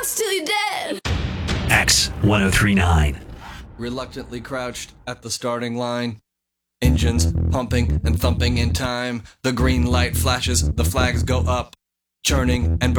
Till you're dead. X1039. Reluctantly crouched at the starting line. Engines pumping and thumping in time. The green light flashes, the flags go up. Churning and